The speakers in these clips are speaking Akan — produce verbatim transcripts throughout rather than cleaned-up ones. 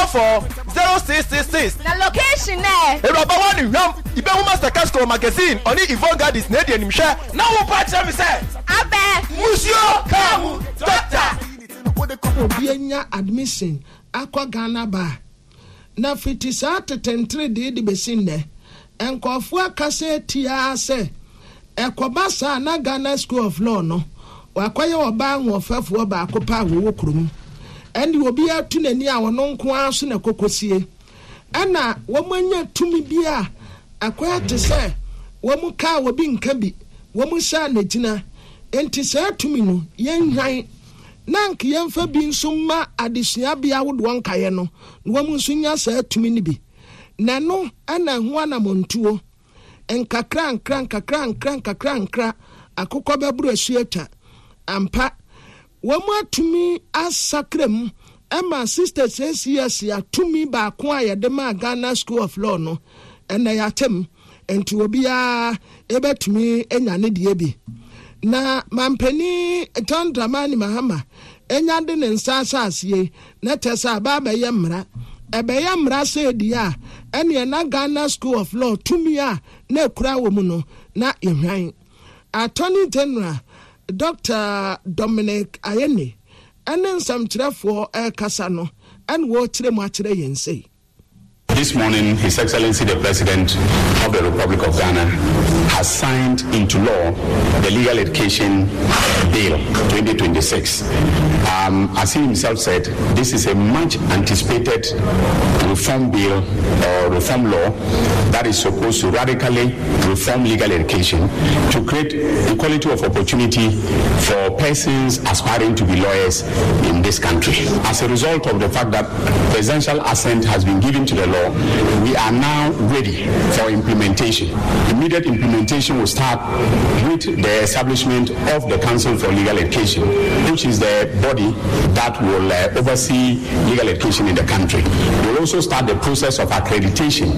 four four zero six six six. The location there. Eraba wani yam ibe woman Stakasco magazine oni Yvonne Gadis na de nimhwe na wo pa tell me say abe musio kamu doctor obi anya admission akwa Ghana ba na fifty three de de besinde enkofo akase tia se ekoba sa na Ghana School of Law no wakoye oba nwofafo ba akopa wo kurum andi obi atu nani a wono nko aso na kokosie ana womanya tumi bia akoya te se womu ka obi nka bi womu sha na gina enti se tumi no yenhwan nank yemfa bi nsumma adesua bia wodo nkaye no womu nsunya sa tumi ni bi na no ana ho ana montuo enkakra nkra nkakra nkra nkakra nkra akokọ beburu asueta ampa womu atumi asakrem Emma sister says yes ya tumi ba kwa ya dema Ghana School of Law no ena ya tem enti obia ebetumi enya ne die bi na mampani John Dramani Mahama enya de ne nsansa asie na tesa baba ye mra ebe ye mra se dia ene na Ghana School of Law tumi a na ekura wo mu no na ehwan Attorney General Doctor Dominic Ayeni and then some for El Casano and what Trematre say. This morning, His Excellency the President of the Republic of Ghana has signed into law the Legal Education Bill twenty twenty-six. Um, as he himself said, this is a much anticipated reform bill or reform law that is supposed to radically reform legal education to create equality of opportunity for persons aspiring to be lawyers in this country. As a result of the fact that presidential assent has been given to the law, we are now ready for implementation. Immediate implementation will start with the establishment of the Council for Legal Education, which is the body that will uh, oversee legal education in the country. We'll also start the process of accreditation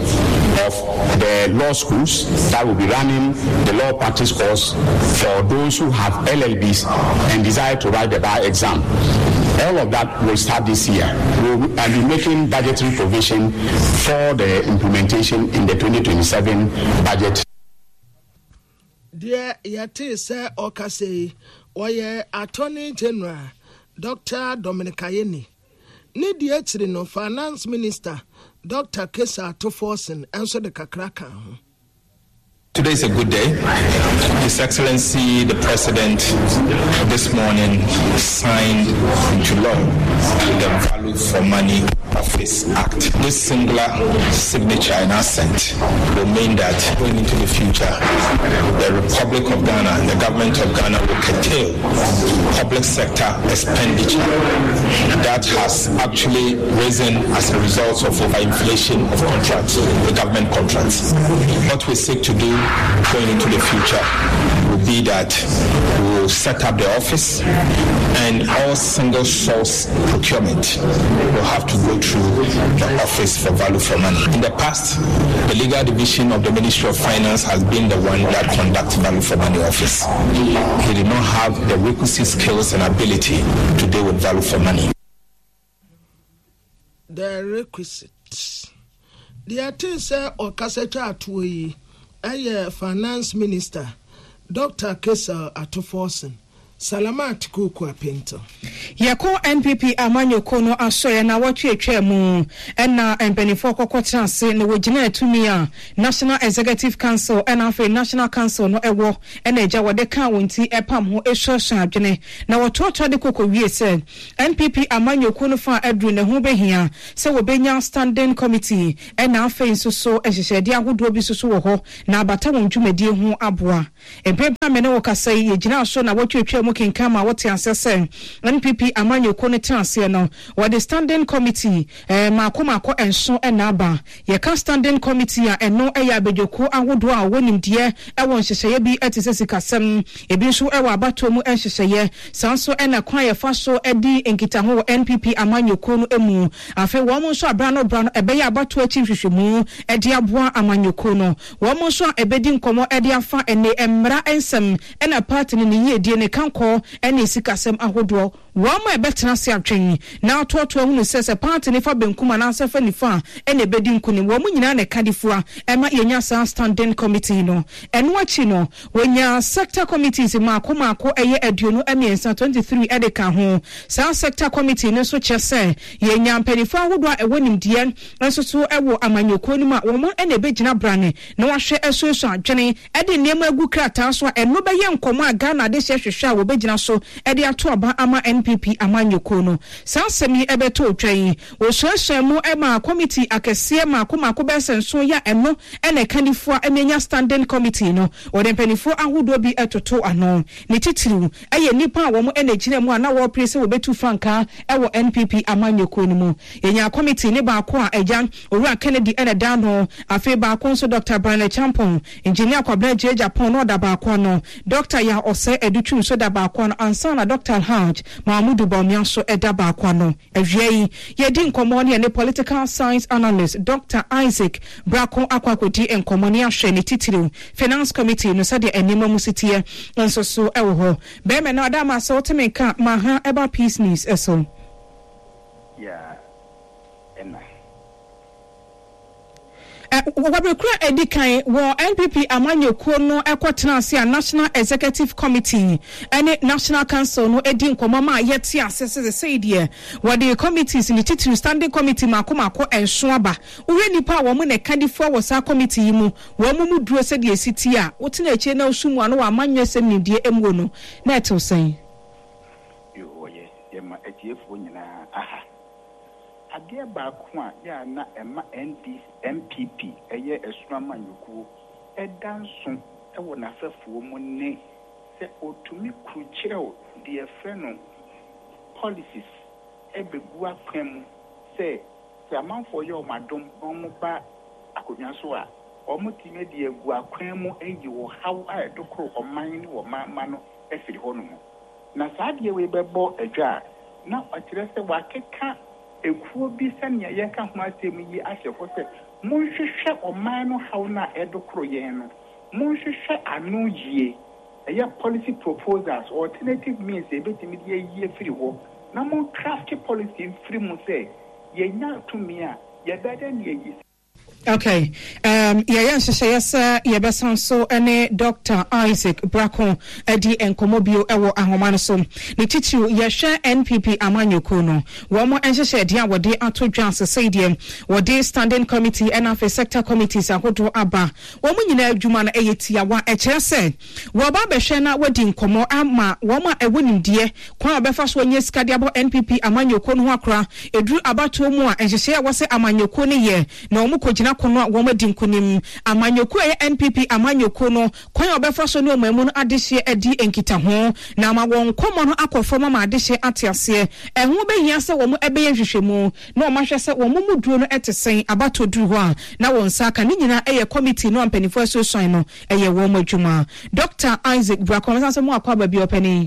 of the law schools that will be running the law practice course for those who have L L Bs and desire to write the bar exam. All of that will start this year. We'll be making budgetary provision for the implementation in the twenty twenty-seven budget. Dear Yate Sir Okase, Oye Attorney General Doctor Dominic Ayeni, Nidia Trino Finance Minister Doctor Kesa Toforsen, answer the Kakraka. Today is a good day. His Excellency the President this morning signed into law the Value for Money Office Act. This singular signature and assent will mean that going into the future, the Republic of Ghana and the government of Ghana will curtail public sector expenditure that has actually risen as a result of overinflation of contracts, the government contracts. What we seek to do going into the future will be that we will set up the office and all single source procurement will have to go through the Office for Value for Money. In the past, the legal division of the Ministry of Finance has been the one that conducts Value for Money office. They did not have the requisite skills and ability to deal with Value for Money. The requisites. The attention or Cassetta Atui, a finance minister, Doctor Kesa Atoforsen. Salamat Kukwa Pinto. Yako N P P amanyo kono asoya na watu etwe mu ena empenifo kokota se ne wogina etumia National Executive Council ena afi National Council no ewo ena eja wode kan wonti epam ho ehwehwe adwene na wototo de kokko wie se N P P amanyo kono fa adru ne ho behia se wobenya standing committee ena afi nsoso ehyehyede ahodo bi soso wo ho na abata won dwumadie ho aboa empepa me ne wokasai yegina aso na watu etwe mu kinkama wote ansese N P P amanyo kono transe no wode standing committee eh makoma ko enso enaba ye ka standing committee a eno eya abedwoko ahodo a wonimdie ewon hyehyeye bi atise sikasem ebi nso ewa abato mu enhyehyeye sanso ena kwan ye faso edi enkita ho N P P amanyo kono emu afi wo mo nso abra no bra no ebeya abato achi hwehwemu edi aboa amanyo kono wo mo nso ebedi nkomo edi afa ene emra ensem ena party ni ye die ne kan nkɔ ɛne sikasɛm ahodoɔ wɔn ma ɛbɛtena se atwen na atoatoa hu sɛ sɛ party ne fa benkum anaasɛ fa nifa ɛne ɛbɛdi nkuni wɔn nyinaa na kadifua ɛma yɛnya saa standing committee no ɛno akyi no wɔnya sector committees maako maako ɛyɛ aduonu ɛmiɛnsa twenty-three ɛde ka ho saa sector committee no so kyɛ sɛ yɛnya mpanifo ahodoɔ a ɛwɔ nimdeɛ nso so ɛwɔ amanyɔkuo no mu a wɔn ɛna ɛbɛgyina brane na wɔahwɛ ɛsoɛso adwene ɛde nneɛma agu krataa so a ɛno bɛyɛ nkɔmɔ a Ghana de hyɛ hwehwɛ a wɔbɛgyina so ɛde ato aba ama N P P amanyɔkuo no saa asɛm yi ɛbɛtɔ otwa yi wɔsoɛsoɛ mu ɛma committee akɛseɛ maako maako bɛsɛ nso yɛ ɛno ɛna ɛkanifo a ɛmenya standing committee no wɔde mpanifo ahodoɔ bi ɛtoto ano ne titiriw ɛyɛ nipa a wɔn ɛna gyina mu a na wɔpere sɛ wɔbɛtu frankaa ɛwɔ N P P amanyɔkuo no mu yɛnya committee ne baako a ɛgya owura Kennedy ɛna da no afei baako nso Doctor Brian Champon engineer Kwabena J Japan no da baako no Doctor ya ɔsɛ edutwu nso da baako no ansa na Doctor Haj Mahmudu Bawumia nso ɛda baako no ɛhwɛ yi yɛdi nkɔmmɔ ne ne political science analyst Doctor Isaac Brako akwakodi nkɔmmɔ ne ahwɛ ne titiriw finance committee no sɛdeɛ anima mu sitiɛ nso so ɛwɔ hɔ bɛrima na adama sɛ woteme ka maha ɛba peace news ɛso yeah ɛna wabekura edikan wo N P P amanyɔkuo no ɛkɔtena ase a National Executive Committee ɛne National Council no edi nkɔmɔ ma yɛte ase sɛ sɛ deɛ wɔde committees ne titiri standing committee mako mako ɛnso aba ure nipa a wɔn na kadifo wɔ saa committee yi mu wɔn mu duro sɛ deɛ siti a wotena akyi na osumu ano wɔ amanyɔ sɛm ne deɛ emu no na ɛtew sɛn yo oye ye ma etiefo nyinaa aha adeɛ baako a ya na ɛma N P P ɛyɛ ɛsoma manyɔkuo ɛda nso ɛwɔ n'afɛfoɔ mu ne sɛ otumi kurukyerɛw deɛ frɛ no policies ɛbɛgu akwan mu sɛ sɛ amanfoɔ yɛ ɔmadom ɔmo ba akonnwa so a ɔmo tumi de agu akwan mu ɛyi wɔ haw a ɛdokoro ɔman ne wɔ ma no ɛfiri hɔ no mu na saa deɛ wei bɛbɔ adwa a na ɔkyerɛ sɛ wakeka ekuo bi sɛnea yɛka ho asɛm yi ahyɛ hɔ sɛ monhwehwɛ ɔman no haw na ɛdokoro yɛn no monhwehwɛ ano yie ɛyɛ policy proposals alternative means ebetumi de yie firi hɔ na mon craft policy firi mu sɛ yɛnya tumi a yɛbɛda ne yɛyi. Okay. Um yɛyɛ nhyehyɛ yɛsɛ yɛbɛsan so ene Doctor Isaac Brako edi enkomobio ɛwɔ ahoma no so. Ne titiri yɛhwɛ N P P amanyɔkuo no. Wɔn mo nhyehyɛ de a wɔde ato dwa asesɛ deɛ wɔde standing committee ɛna afɛ sector committees ahodoɔ aba. Wɔn mo nyinaa adwuma no ɛyɛ tiawa ɛkyerɛ sɛ wɔba bɛhwɛ na wɔdi nkɔmɔ ama wɔn a ɛwɔ nimdeɛ kwan a bɛfa so nyɛ sika de abɔ N P P amanyɔkuo no ho akora eduru abatoɔ mu a nhyehyɛ a wɔsɛ amanyɔkuo no yɛ na wɔn kɔgyina kono a wɔn adi nkunim amanyɔkuo ɛyɛ N P P amanyɔkuo no kwan a ɔbɛfa so ne ɔmamu no adehye adi nkitaho na ama wɔn nkɔmɔ no akɔ fam ama adehye ate aseɛ ɛho bɛhia sɛ wɔn ɛbɛyɛ nhwehwɛmu na wɔn ahwɛ sɛ wɔn mu duro no ɛte sɛn abato duru hɔ a na wɔn nsa aka ne nyinaa ɛyɛ committee no mpanimfoɔ asosɔn no ɛyɛ wɔn adwuma Doctor Isaac Brako nsa sɛ mo akɔ aba bi ɔpɛni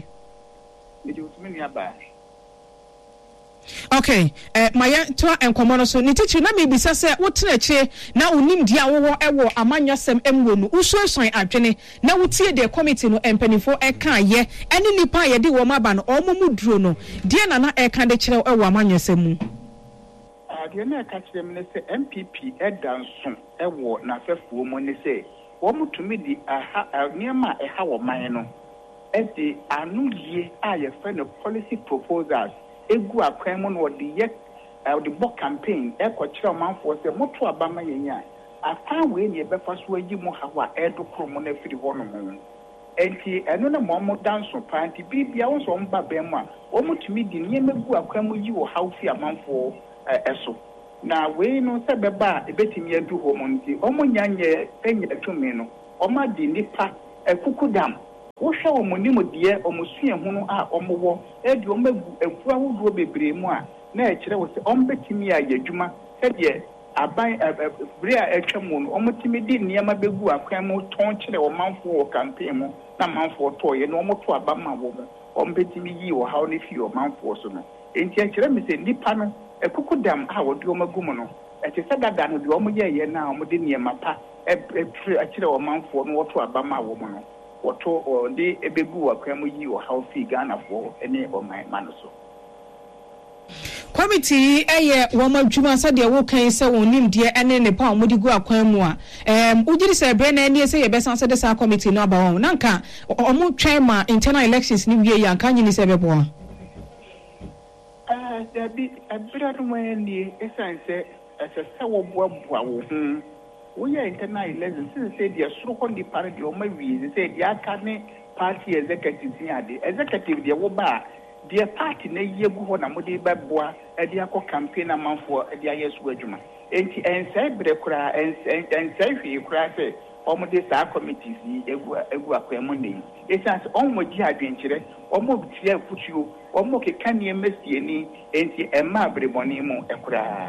Okay, eh maya to enkomo no so ni teacher na me bisa se wotena che na onim dia wo ewo amanyasem emwo no usuasan adwene na wotie de committee no empanifo eka ye ene nipa ye de wo maba no omo mu duro no de na na eka de kire ewo amanyasem mu ah de na eka kire me ne se M P P eda nso ewo na fefuo mu ne se wo mutumi di aha niema eha wo man no e de anu ye a ye fe no policy proposals egu akwan mu no de ye the book campaign e ko kire manfo se moto abama yenya akwan we ne be fa so ayi mu hawa e do kro mu na firi ho no mu enti eno na mo mo danso panti bibia wo so mba be mu a wo mutumi di ne megu akwan mu yi wo haw fi amanfo eso na we no se beba e betimi adu ho mu nti o mo nyanye enye atumi no o ma di nipa ekukudam wo hwe wo monim de o musue hu no a o mowo e de o magu efu ahodo bebre mu a na e kire wo se o mbetimi a yadwuma se de aban bre a etwa mu no o mutimi di niam begu akwan mu ton kire o manfo wo campaign mu na manfo to ye no o moto abama wo mu o mbetimi yi wo haw ne fi o manfo so no enti e kire me se nipa no ekukudam a wo de o magu mu no e te se dada no de o mo ye ye na o mo de niam pa e e kire o manfo no wo to abama wo mu no wɔto ɔde ebegu akwamu yi wɔ how fee Ghana for any of my man so. Committee eye woma dwuma sa de wo kan se wonim de ene ne pa omodi gu akwan mu a em ugiri se bre na ene se ye besan se de sa committee no aba won nanka omo twen ma internal elections ni wie ya kan nyini se bebo a ah there be abira no ene esan se ese se wo boa boa wo hu wo ye internal elections se de suro ko di pare de o ma wie se de aka ne party executive ni ade executive de wo ba the party na yegu ho na mode beboa e de akọ campaign amanfo e de ayesu adwuma enti ensai bre kura ensai hwi kura se omode sa committees yi egu egu akwemu nei esas onmo gi adwenkyere omo bitia futuo omo keka ne mesie ni enti emma breboni mu ekura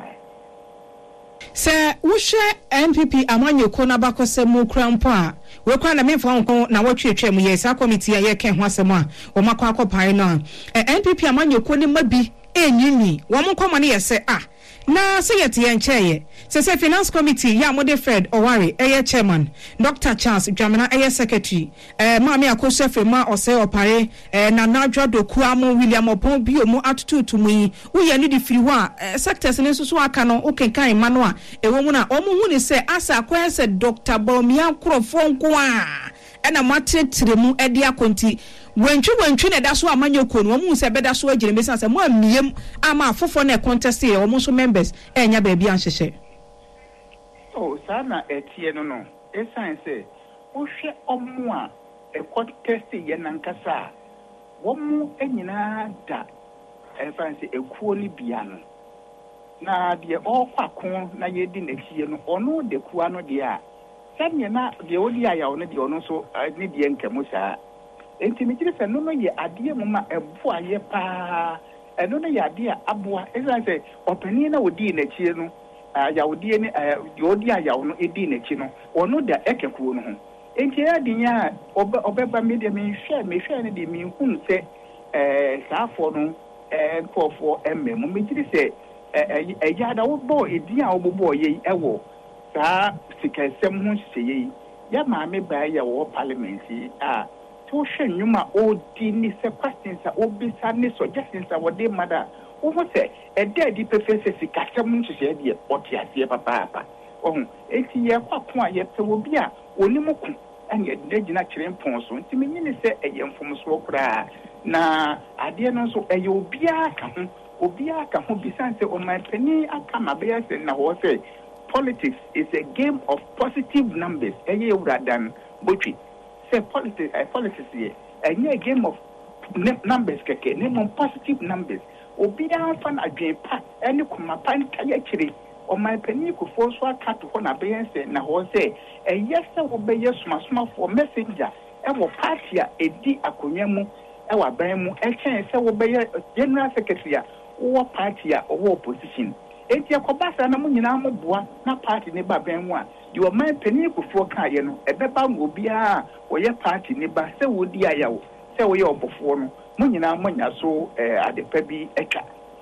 se wohwe N P P amanyeko na bakose mu krampo a we kwa na memfa honko na wotwetwe mu yes committee a ye ken ho asem a wo makwa akopan no N P P amanyeko ni mabi enyinyi wo mkoma ne yese ah na se yete ye ncheye se se finance committee ya mode Fred Oware eye chairman Doctor Charles Dwamena eye secretary eh maami akoso frema ose opare eh na nadwa doku amo William Opon bi omu atututu mu yi wo ye ni di firi ho a sectors ne susu aka no okenkan ma no a ewo mu na omu hu ni se asa akwa se Doctor Bawumia Nkrofo nko a ena matretre mu edi akonti wentwi wentwi na daso amanyeko no omu se beda so agire mesa se mo amiem ama afofo na contest e omu so members enya ba bia nhyehyɛ oh sana etie no no esan se wo hwe omu a e contest ye nankasa wo mu enyina da e fancy ekuo ni bia no na de okwa na ye di n'ekie no ono de kuwa no de a sanye na de odi ayawo no de ono so ne de nkamo saa enti me kire se no no ye ade mu ma ebo aye pa eno no ye ade a aboa esan se opani na odi n'ekie no ayawodi ni de odi ayawo no edi n'ekie no ono da ekekuo no ho enti ya de nya obeba media me hwe me hwe ne de me hun se eh saafo no eh nkofo emmemu me kire se eh ya da wo bo edi a wo bo ye ewo saa sikasem ho hyeyi ya maame ba ya wo parliament a to hwe nyuma odi ni se questions a obisa ni suggestions a wode mada wo ho se e da di perfect sikasem ho hyeyi de oti ase papa papa ohun enti ye kwako a ye pe wo bi a onimuku anya de gina kire mpon so enti menyi ni se eye mfomso kura na ade no so eye obi aka ho obi aka ho bisanse o mapani aka mabe se na ho se politics is a game of positive numbers. Eye uradan botwi. Say politics, uh, politics here. Eye a game of numbers keke. Name on positive numbers. Obi da fan adwen pa. Eni kuma pan kaya kire. O my penny ku force wa kat ho na be say na ho say. Eye se wo be yesuma suma for messenger. E wo party a edi akonwa mu. E wa ban mu. E chen se wo be general secretary a wo party a wo opposition. Enti akobasa na munyina moboa na party ne ba ben mu a de o man pani kufuo ka ye no ebeba ngo bia wo ye party ne ba se wo di ayawo se wo ye obofo no munyina munya so eh adepa bi etwa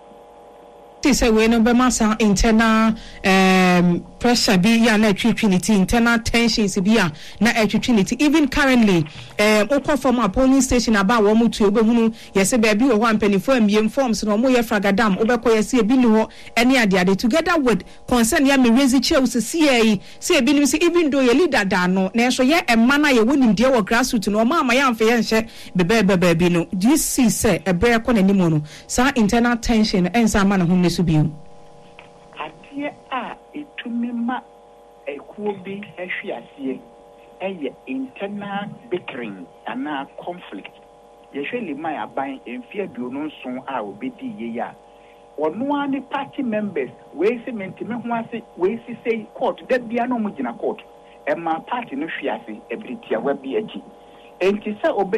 say we no be masa internal um pressure be ya na twitwinity internal tensions be ya na twitwinity even currently um okọ from a polling station about wo mutu obehunu yese be bi wo ho ampanifo amiem forms no mo ye fragadam obekọ yese ebi ni ho ene ade ade together with concern ya me raise chew se C say ebi ni say even though ye leader da no na so ye emma na ye wonim de wo grassroots no ma ma ya amfe ye nhye bebe bebe bi no this see say ebre ko na nimo no sa internal tension ensa ma na ho subiu adie a etumi ma ekuo bi ehwe ase eye internal bickering ana conflict yehwe liman aban emfi aduonu nson a obedi ye ya ono ani party members we se mentime ho ase we si say court da bia no mo gina court e ma party no hwe ase ebritia wa bi aji enti se